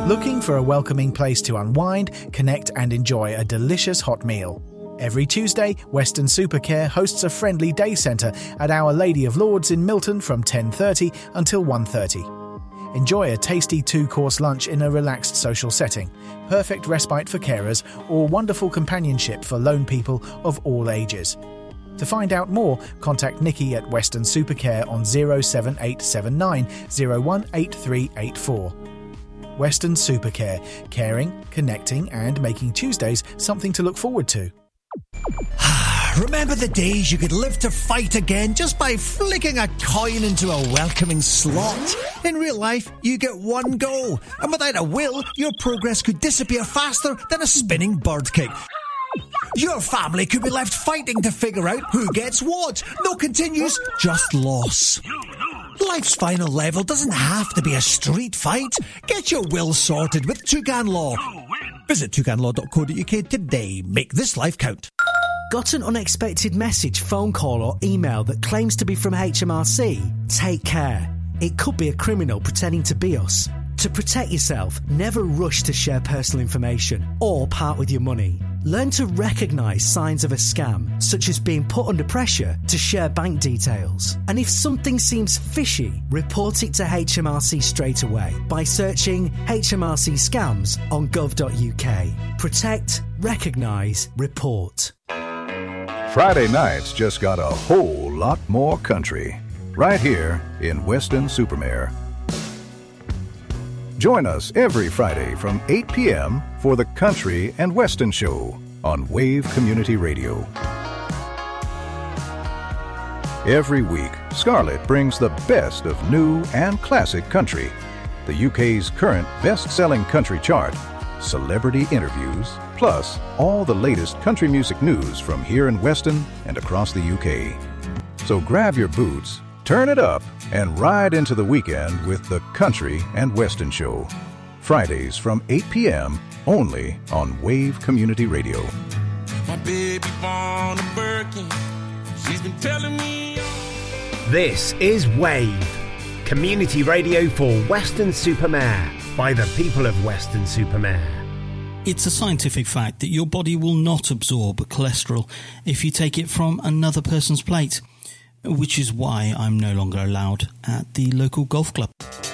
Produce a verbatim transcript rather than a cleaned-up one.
Looking for a welcoming place to unwind, connect and enjoy a delicious hot meal? Every Tuesday, Western Supercare hosts a friendly day centre at Our Lady of Lourdes in Milton from ten thirty until one thirty. Enjoy a tasty two-course lunch in a relaxed social setting, perfect respite for carers, or wonderful companionship for lone people of all ages. To find out more, contact Nikki at Western Supercare on zero seven eight seven nine zero one eight three eight four. Western Supercare, caring, connecting and making Tuesdays something to look forward to. Remember the days you could live to fight again just by flicking a coin into a welcoming slot? In real life, you get one go, and without a will, your progress could disappear faster than a spinning bird kick. Your family could be left fighting to figure out who gets what. No continues, just loss. Life's final level doesn't have to be a street fight. Get your will sorted with Tugan Law. Visit tugan law dot co dot uk today. Make this life count. Got an unexpected message, phone call or email that claims to be from H M R C? Take care. It could be a criminal pretending to be us. To protect yourself, never rush to share personal information or part with your money. Learn to recognise signs of a scam, such as being put under pressure to share bank details. And if something seems fishy, report it to H M R C straight away by searching H M R C scams on gov dot uk. Protect, recognise, report. Friday nights just got a whole lot more country. Right here in Weston Supermare. Join us every Friday from eight p.m. for the Country and Weston Show on Wave Community Radio. Every week, Scarlett brings the best of new and classic country, the U K's current best-selling country chart, celebrity interviews, plus all the latest country music news from here in Weston and across the U K. So grab your boots, turn it up, and ride into the weekend with the Country and Weston Show. Fridays from eight p.m. only on Wave Community Radio. My baby born a Birkin. She's been telling me. This is Wave, community radio for Weston-super-Mare by the people of Weston-super-Mare. It's a scientific fact that your body will not absorb cholesterol if you take it from another person's plate, which is why I'm no longer allowed at the local golf club.